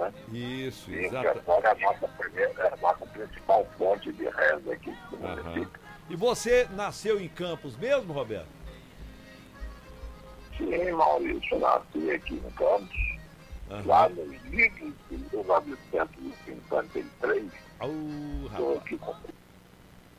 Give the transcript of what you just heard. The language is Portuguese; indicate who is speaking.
Speaker 1: né?
Speaker 2: Isso,
Speaker 1: E que
Speaker 2: exato.
Speaker 1: agora é a nossa principal fonte de renda aqui do município.
Speaker 2: E você nasceu em Campos mesmo, Roberto?
Speaker 1: Sim, Maurício, eu nasci aqui em Campos, lá no início de 1953.
Speaker 2: Rapaz.
Speaker 1: Estou aqui com